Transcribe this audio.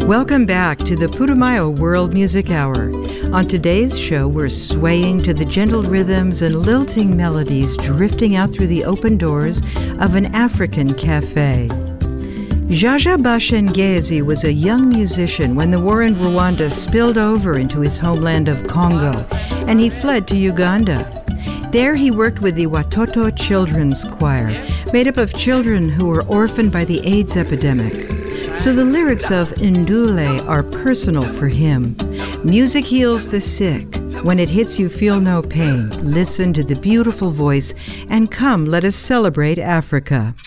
Welcome back to the Putumayo World Music Hour. On today's show, we're swaying to the gentle rhythms and lilting melodies drifting out through the open doors of an African cafe. Jaja Bashengezi was a young musician when the war in Rwanda spilled over into his homeland of Congo, and he fled to Uganda. There he worked with the Watoto Children's Choir, made up of children who were orphaned by the AIDS epidemic. So the lyrics of Ndule are personal for him. Music heals the sick. When it hits you, feel no pain. Listen to the beautiful voice, and come, let us celebrate Africa.